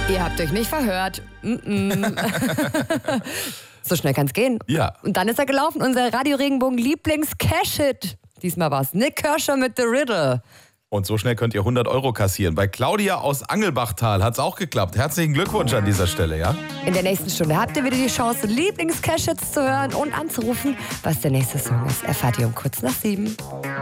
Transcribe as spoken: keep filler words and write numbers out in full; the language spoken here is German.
Ihr habt euch nicht verhört. Mm-mm. So schnell kann's gehen. Ja. Und dann ist er gelaufen, unser Radio Regenbogen Lieblings-Cash-Hit. Diesmal war's Nick Kershaw mit The Riddle. Und so schnell könnt ihr hundert Euro kassieren. Bei Claudia aus Angelbachtal hat's auch geklappt. Herzlichen Glückwunsch an dieser Stelle, ja? In der nächsten Stunde habt ihr wieder die Chance, Lieblings-Cash-Hits zu hören und anzurufen. Was der nächste Song ist, erfahrt ihr um kurz nach sieben.